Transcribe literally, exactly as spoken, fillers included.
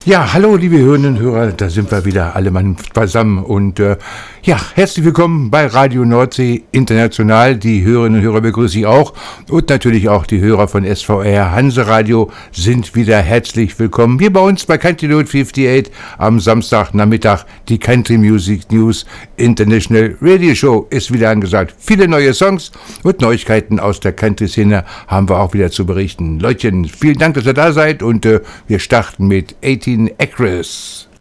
Ja, hallo liebe Hörerinnen und Hörer, da sind wir wieder alle Mann beisammen und äh, ja, herzlich willkommen bei Radio Nordsee International. Die Hörerinnen und Hörer begrüße ich auch und natürlich auch die Hörer von S V R Hanseradio sind wieder herzlich willkommen. Hier bei uns bei Country Road achtundfünfzig am Samstagnachmittag die Country Music News International Radio Show ist wieder angesagt. Viele neue Songs und Neuigkeiten aus der Country-Szene haben wir auch wieder zu berichten. Leutchen, vielen Dank, dass ihr da seid und äh, wir starten mit achtzehn Acres.